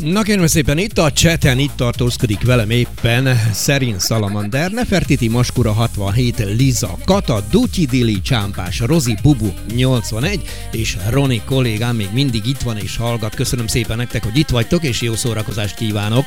Na kérem szépen, itt a cseten, itt tartózkodik velem éppen Szerin Salamander, Nefertiti Maskura 67, Liza, Kata, Dutyi Dili, Csámpás, Rozi, Bubu 81, és Roni kollégám még mindig itt van és hallgat. Köszönöm szépen nektek, hogy itt vagytok, és jó szórakozást kívánok!